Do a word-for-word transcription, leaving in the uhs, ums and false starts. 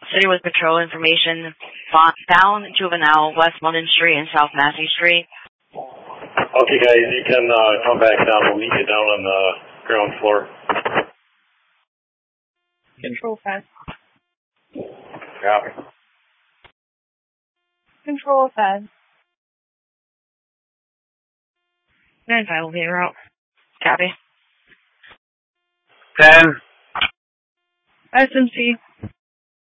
City with patrol information. Found juvenile West London Street and South Massey Street. Okay, guys, you can uh, come back down. We'll meet you down on the ground floor. Control fast. Copy. Control fast. nine five will be route. Copy. ten. S M C.